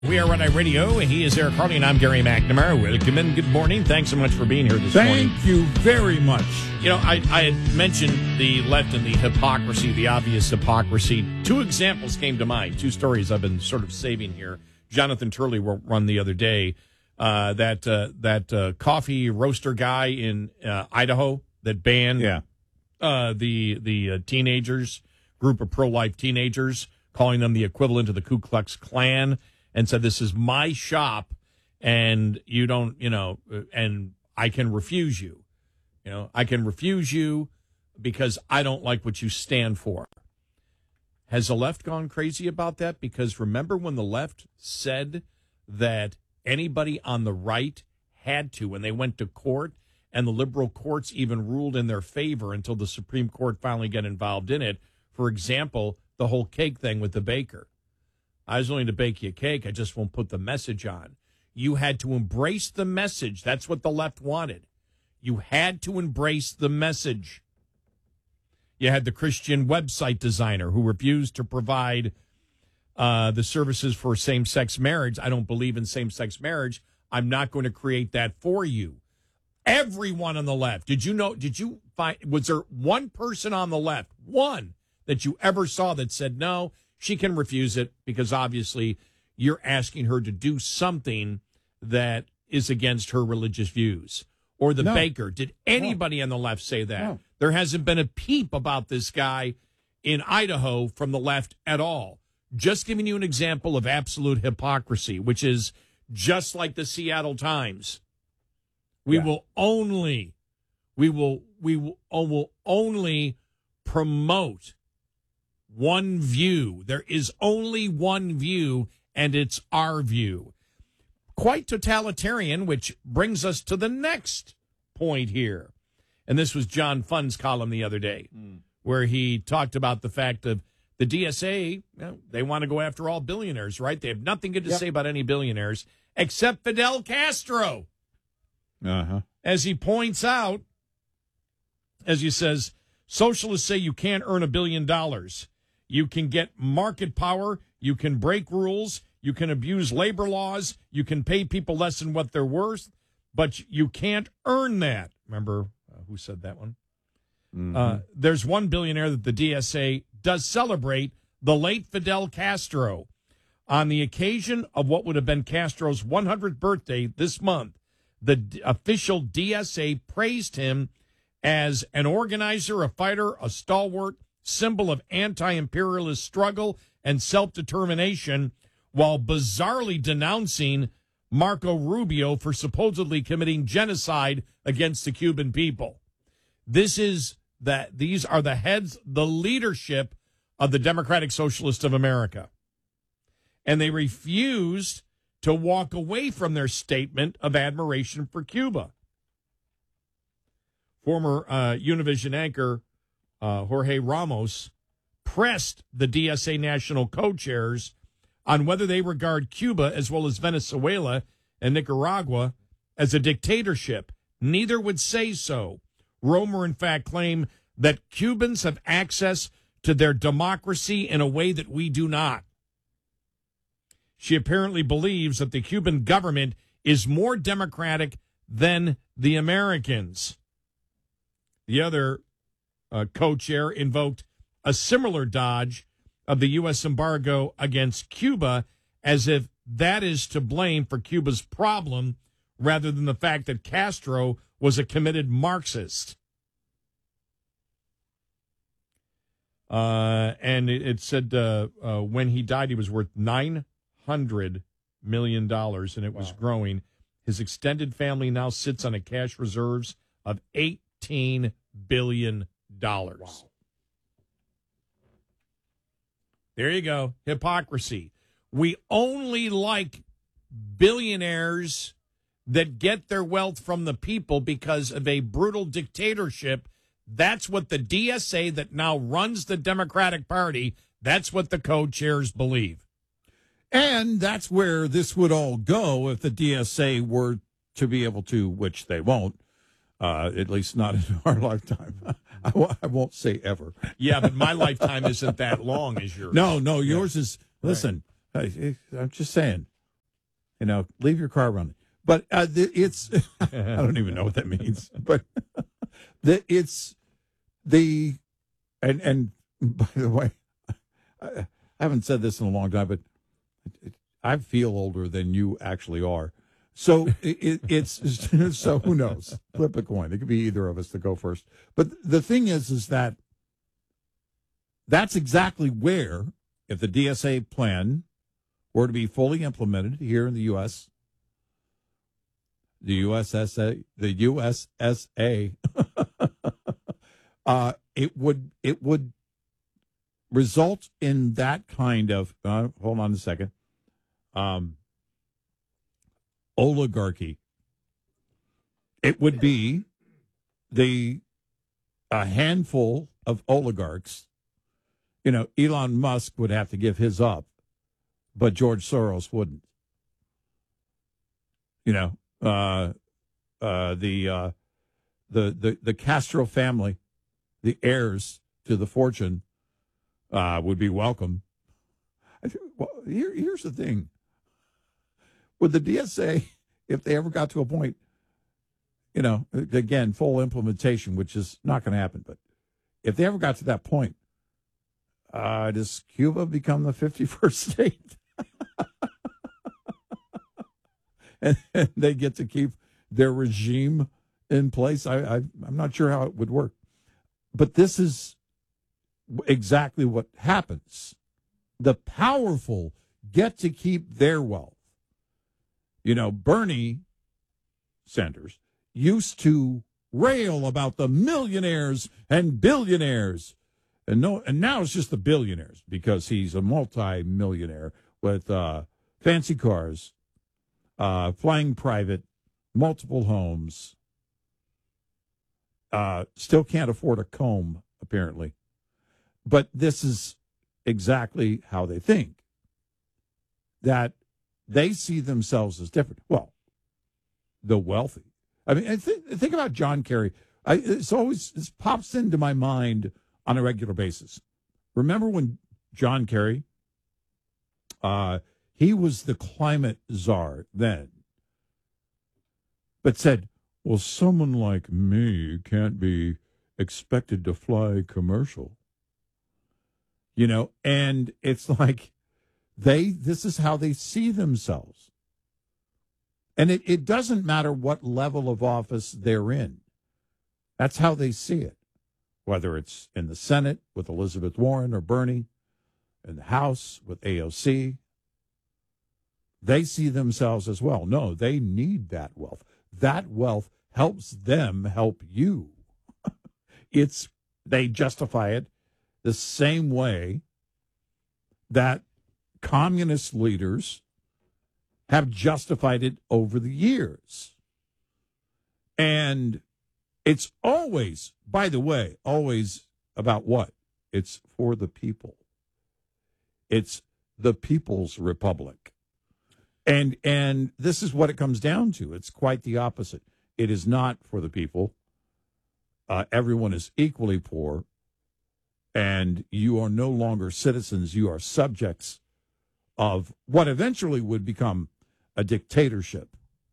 We are Red Eye Radio. He is Eric Harley, and I'm Gary McNamara. Welcome and good morning. Thanks so much for being here this morning. Thank you very much. You know, I had mentioned the left and the hypocrisy, the obvious hypocrisy. Two examples came to mind, two stories I've been sort of saving here. Jonathan Turley run the other day, that coffee roaster guy in Idaho that banned the teenagers, group of pro-life teenagers, calling them the equivalent of the Ku Klux Klan, and said, this is my shop, and you don't, and I can refuse you. I can refuse you because I don't like what you stand for. Has the left gone crazy about that? Because remember when the left said that anybody on the right had to, when they went to court, and the liberal courts even ruled in their favor until the Supreme Court finally got involved in it. For example, the whole cake thing with the baker. I was willing to bake you a cake. I just won't put the message on. You had to embrace the message. That's what the left wanted. You had to embrace the message. You had the Christian website designer who refused to provide the services for same-sex marriage. I don't believe in same-sex marriage. I'm not going to create that for you. Everyone on the left. Did you find, was there one person on the left, one, that you ever saw that said, no, she can refuse it because obviously you're asking her to do something that is against her religious views? Or the baker. Did anybody on the left say that? No. There hasn't been a peep about this guy in Idaho from the left at all. Just giving you an example of absolute hypocrisy, which is just like the Seattle Times. We will only promote one view. There is only one view, and it's our view. Quite totalitarian, which brings us to the next point here. And this was John Fund's column the other day, where he talked about the fact of the DSA, they want to go after all billionaires, right? They have nothing good to say about any billionaires except Fidel Castro. As he points out, as he says, socialists say you can't earn $1 billion. You can get market power. You can break rules. You can abuse labor laws. You can pay people less than what they're worth, but you can't earn that. Remember who said that one? There's one billionaire that the DSA does celebrate, the late Fidel Castro. On the occasion of what would have been Castro's 100th birthday this month, the official DSA praised him as an organizer, a fighter, a stalwart, symbol of anti-imperialist struggle and self-determination, while bizarrely denouncing Marco Rubio for supposedly committing genocide against the Cuban people. These are the heads, the leadership of the Democratic Socialists of America. And they refused to walk away from their statement of admiration for Cuba. Former Univision anchor Jorge Ramos pressed the DSA national co-chairs on whether they regard Cuba as well as Venezuela and Nicaragua as a dictatorship. Neither would say so. Romer, in fact, claimed that Cubans have access to their democracy in a way that we do not. She apparently believes that the Cuban government is more democratic than the Americans. The other co-chair invoked a similar dodge of the U.S. embargo against Cuba as if that is to blame for Cuba's problem rather than the fact that Castro was a committed Marxist. And it said when he died, he was worth $900 million, and it was growing. His extended family now sits on a cash reserves of $18 billion. Wow. There you go. Hypocrisy. We only like billionaires that get their wealth from the people because of a brutal dictatorship. That's what the DSA that now runs the Democratic Party, that's what the co-chairs believe. And that's where this would all go if the DSA were to be able to, which they won't, at least not in our lifetime. I won't say ever. Yeah, but my lifetime isn't that long as yours. No, yours is, listen, right. I'm just saying, leave your car running. But it's I don't even know what that means. But it's the and by the way, I haven't said this in a long time, but I feel older than you actually are. So it's so who knows? Flip a coin. It could be either of us to go first. But the thing is that that's exactly where, if the DSA plan were to be fully implemented here in the U.S., the USSA, it would result in that kind of hold on a second, oligarchy. It would be a handful of oligarchs. Elon Musk would have to give his up, but George Soros wouldn't. The Castro family, the heirs to the fortune, would be welcome. Well, here's the thing. With the DSA, if they ever got to a point, again, full implementation, which is not going to happen, but if they ever got to that point, does Cuba become the 51st state? and they get to keep their regime in place? I'm not sure how it would work. But this is exactly what happens. The powerful get to keep their wealth. Bernie Sanders used to rail about the millionaires and billionaires. And now it's just the billionaires because he's a multi-millionaire with fancy cars, flying private, multiple homes. Still can't afford a comb, apparently. But this is exactly how they think. That they see themselves as different. Well, the wealthy. I mean, think about John Kerry. It pops into my mind on a regular basis. Remember when John Kerry, he was the climate czar then, but said, well, someone like me can't be expected to fly commercial. And it's like this is how they see themselves. And it doesn't matter what level of office they're in. That's how they see it. Whether it's in the Senate with Elizabeth Warren or Bernie, in the House with AOC, they see themselves as well. No, they need that wealth. That wealth helps them help you. They justify it the same way that communist leaders have justified it over the years. And it's always, by the way, always about what? It's for the people. It's the People's Republic. And this is what it comes down to. It's quite the opposite. It is not for the people. Everyone is equally poor. And you are no longer citizens. You are subjects of what eventually would become a dictatorship.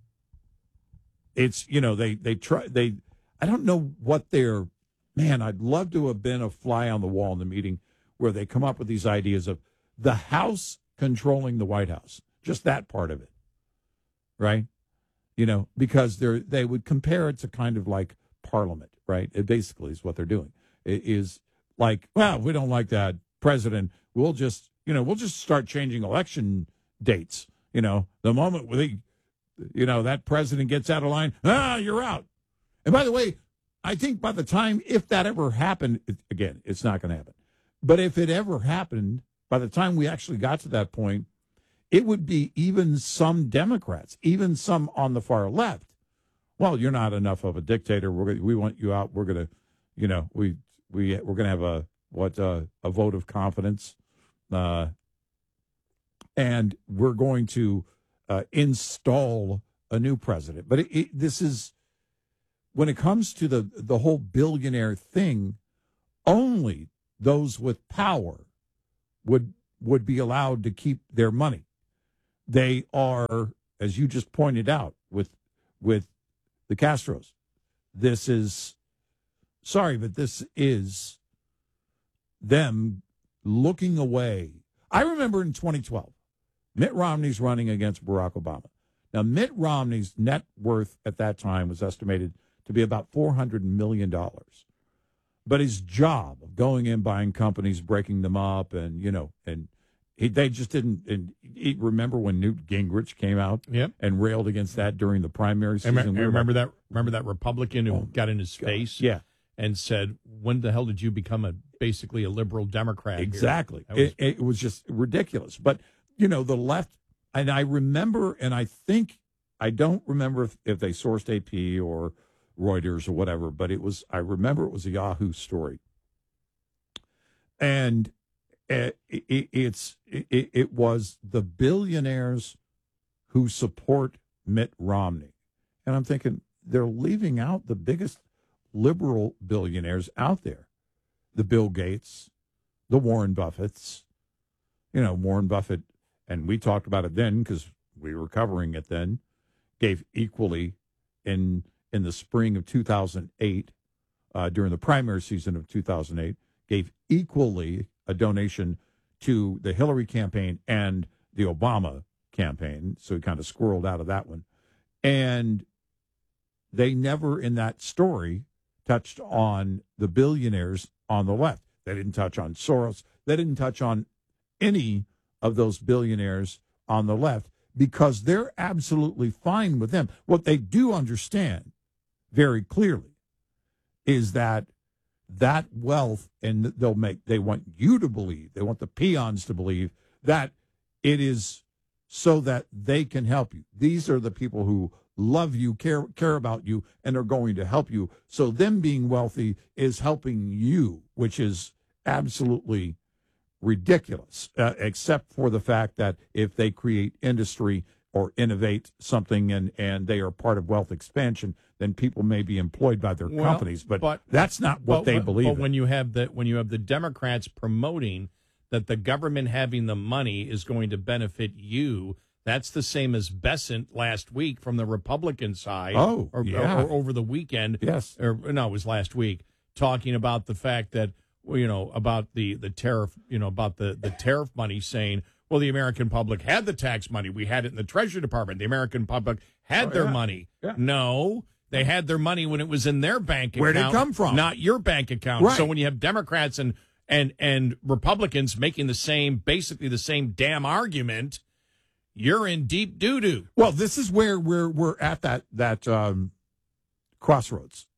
It's, I don't know what I'd love to have been a fly on the wall in the meeting where they come up with these ideas of the House controlling the White House. Just that part of it, right? Because they would compare it to kind of like Parliament, right? It basically is what they're doing. It is like, well, we don't like that president. We'll just start changing election dates. The moment that president gets out of line, you're out. And by the way, I think by the time, if that ever happened, again, it's not going to happen. But if it ever happened, by the time we actually got to that point, it would be even some Democrats, even some on the far left. Well, you're not enough of a dictator. We want you out. We're going to, we're going to have a vote of confidence, and we're going to install a new president. But this is, when it comes to the whole billionaire thing, only those with power would be allowed to keep their money. They are as you just pointed out with the Castros, this is them looking away. I remember in 2012, Mitt Romney's running against Barack Obama. Now, Mitt Romney's net worth at that time was estimated to be about $400 million. But his job of going in, buying companies, breaking them up, and, they just didn't. And remember when Newt Gingrich came out and railed against that during the primary season? Remember that Republican who got in his face? Yeah. And said, when the hell did you become basically a liberal Democrat? Exactly. It was just ridiculous. But, the left, and I remember, and I don't remember if they sourced AP or Reuters or whatever, but I remember it was a Yahoo story. And it was the billionaires who support Mitt Romney. And I'm thinking, they're leaving out the biggest liberal billionaires out there. The Bill Gates, the Warren Buffetts. Warren Buffett, and we talked about it then because we were covering it then, gave equally in the spring of 2008, during the primary season of 2008, gave equally a donation to the Hillary campaign and the Obama campaign. So he kind of squirreled out of that one. And they never in that story touched on the billionaires on the left. They didn't touch on Soros. They didn't touch on any of those billionaires on the left because they're absolutely fine with them. What they do understand very clearly is that wealth, and they want you to believe, they want the peons to believe that it is so that they can help you. These are the people who love you, care about you, and are going to help you. So them being wealthy is helping you, which is absolutely ridiculous, except for the fact that if they create industry or innovate something and they are part of wealth expansion, then people may be employed by their companies. But that's not what they believe. But when you have the Democrats promoting that the government having the money is going to benefit you, that's the same as Bessent last week from the Republican side. Or over the weekend. Yes. It was last week, talking about the fact that, about the tariff, about the tariff money, saying, well, the American public had the tax money. We had it in the Treasury Department. The American public had their money. Yeah. No, they had their money when it was in their bank account. Where did it come from? Not your bank account. Right. So when you have Democrats and Republicans making basically the same damn argument, you're in deep doo-doo. Well, this is where we're at that crossroads.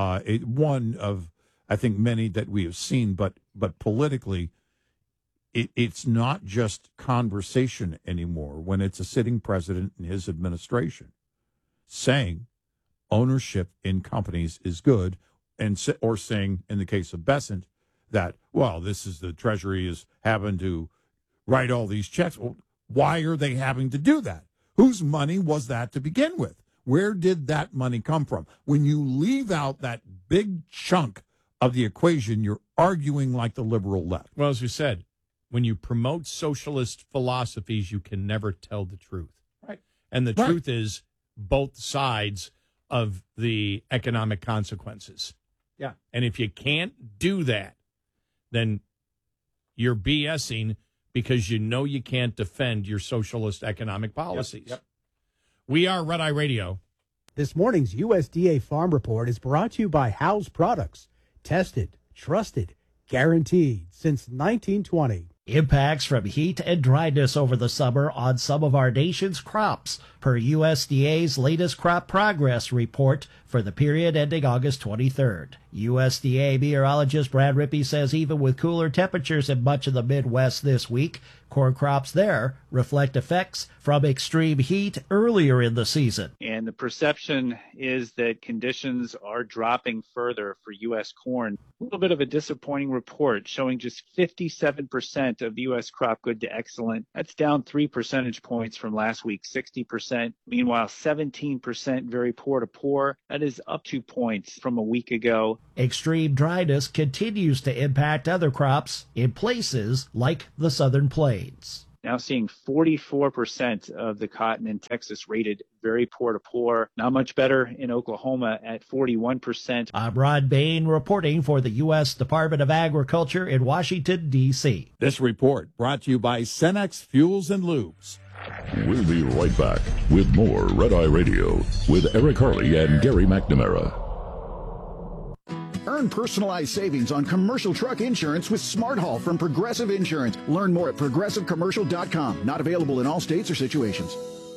One of, I think, many that we have seen, but politically, it's not just conversation anymore when it's a sitting president and his administration saying ownership in companies is good, or saying, in the case of Bessent, that, well, this is the Treasury is having to write all these checks. Well, why are they having to do that? Whose money was that to begin with? Where did that money come from? When you leave out that big chunk of the equation, you're arguing like the liberal left. Well, as you said, when you promote socialist philosophies, you can never tell the truth. Right. And the truth is both sides of the economic consequences. Yeah. And if you can't do that, then you're BSing because you can't defend your socialist economic policies. Yep. We are Red Eye Radio. This morning's USDA Farm Report is brought to you by House Products. Tested, trusted, guaranteed since 1920. Impacts from heat and dryness over the summer on some of our nation's crops, per USDA's latest crop progress report for the period ending August 23rd. USDA meteorologist Brad Rippey says even with cooler temperatures in much of the Midwest this week, corn crops there reflect effects from extreme heat earlier in the season. And the perception is that conditions are dropping further for U.S. corn. A little bit of a disappointing report showing just 57% of U.S. crop good to excellent. That's down 3 percentage points from last week, 60%. Meanwhile, 17% very poor to poor. That is up 2 points from a week ago. Extreme dryness continues to impact other crops in places like the Southern Plains. now seeing 44% of the cotton in Texas rated very poor to poor. Not much better in Oklahoma at 41%. I'm Rod Bain reporting for the U.S. Department of Agriculture in Washington, D.C. This report brought to you by Cenex Fuels and Lubes. We'll be right back with more Red Eye Radio with Eric Harley and Gary McNamara. Earn personalized savings on commercial truck insurance with Smart Haul from Progressive Insurance. Learn more at progressivecommercial.com. Not available in all states or situations.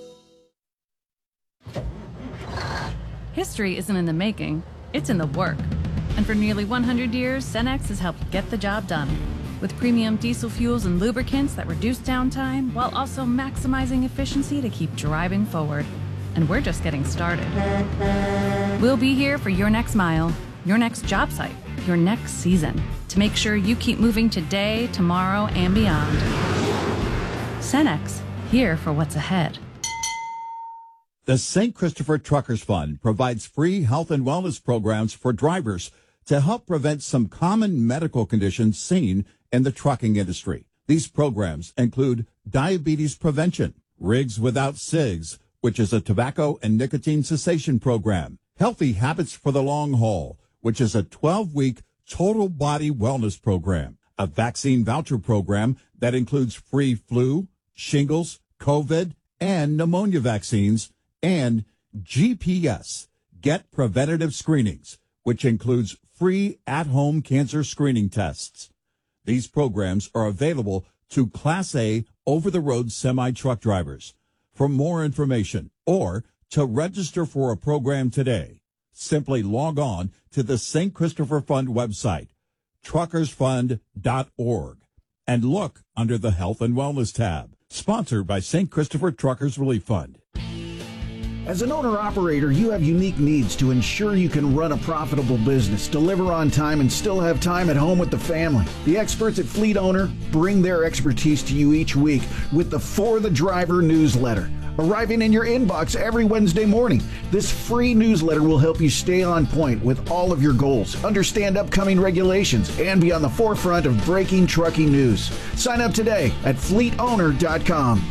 History isn't in the making, it's in the work. And for nearly 100 years, Cenex has helped get the job done. With premium diesel fuels and lubricants that reduce downtime while also maximizing efficiency to keep driving forward. And we're just getting started. We'll be here for your next mile, your next job site, your next season, to make sure you keep moving today, tomorrow, and beyond. Cenex, here for what's ahead. The St. Christopher Truckers Fund provides free health and wellness programs for drivers to help prevent some common medical conditions seen in the trucking industry. These programs include diabetes prevention, Rigs Without Cigs, which is a tobacco and nicotine cessation program, Healthy Habits for the Long Haul, which is a 12-week total body wellness program, a vaccine voucher program that includes free flu, shingles, COVID, and pneumonia vaccines, and GPS, Get Preventative Screenings, which includes free at-home cancer screening tests. These programs are available to Class A over-the-road semi-truck drivers. For more information or to register for a program today, simply log on to the St. Christopher Fund website, truckersfund.org, and look under the Health and Wellness tab. Sponsored by St. Christopher Truckers Relief Fund. As an owner-operator, you have unique needs to ensure you can run a profitable business, deliver on time, and still have time at home with the family. The experts at Fleet Owner bring their expertise to you each week with the For the Driver newsletter, arriving in your inbox every Wednesday morning. This free newsletter will help you stay on point with all of your goals, understand upcoming regulations, and be on the forefront of breaking trucking news. Sign up today at fleetowner.com.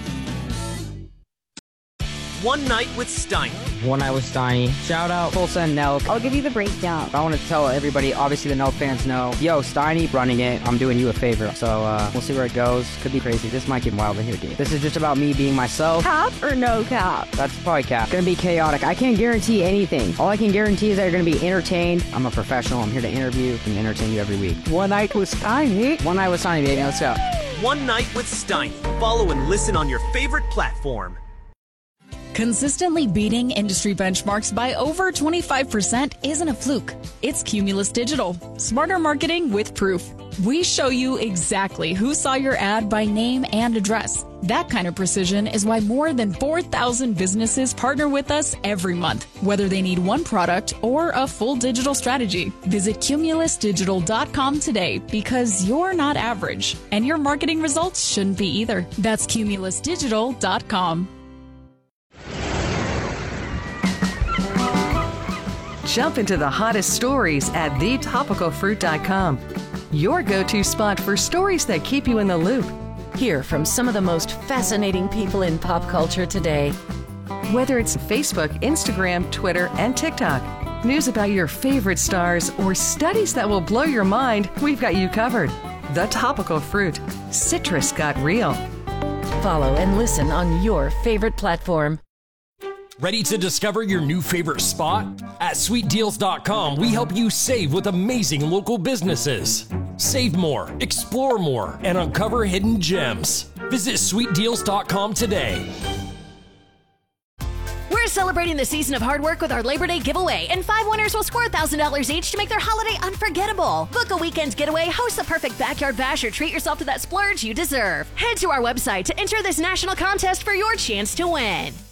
One Night with Steiny. One Night with Steiny. Shout out Tulsa and Nelk. I'll give you the breakdown. I want to tell everybody, obviously the Nelk fans know, yo, Steiny running it, I'm doing you a favor. So we'll see where it goes. Could be crazy. This might get wild in here, dude. This is just about me being myself. Cap or no cap? That's probably cap. Gonna be chaotic. I can't guarantee anything. All I can guarantee is that you're gonna be entertained. I'm a professional. I'm here to interview and entertain you every week. One Night with Steiny. One Night with Steiny, baby. Let's go. One Night with Steiny. Follow and listen on your favorite platform. Consistently beating industry benchmarks by over 25% isn't a fluke. It's Cumulus Digital. Smarter marketing with proof. We show you exactly who saw your ad by name and address. That kind of precision is why more than 4,000 businesses partner with us every month, whether they need one product or a full digital strategy. Visit cumulusdigital.com today because you're not average, and your marketing results shouldn't be either. That's cumulusdigital.com. Jump into the hottest stories at thetopicalfruit.com. Your go-to spot for stories that keep you in the loop. Hear from some of the most fascinating people in pop culture today. Whether it's Facebook, Instagram, Twitter, and TikTok, news about your favorite stars, or studies that will blow your mind, we've got you covered. The Topical Fruit. Citrus got real. Follow and listen on your favorite platform. Ready to discover your new favorite spot? At SweetDeals.com, we help you save with amazing local businesses. Save more, explore more, and uncover hidden gems. Visit SweetDeals.com today. We're celebrating the season of hard work with our Labor Day giveaway, and 5 winners will score $1,000 each to make their holiday unforgettable. Book a weekend getaway, host the perfect backyard bash, or treat yourself to that splurge you deserve. Head to our website to enter this national contest for your chance to win.